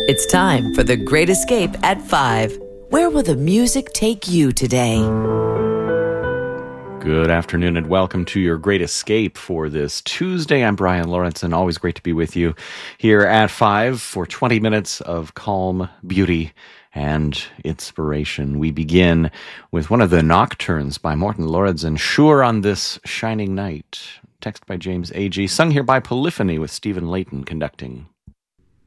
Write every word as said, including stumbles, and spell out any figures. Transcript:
It's time for The Great Escape at five. Where will the music take you today? Good afternoon and welcome to your Great Escape for this Tuesday. I'm Brian Lawrence and always great to be with you here at five for twenty minutes of calm beauty and inspiration. We begin with one of the nocturnes by Morten Lauridsen, Sure on This Shining Night. Text by James A G, sung here by Polyphony with Stephen Layton conducting.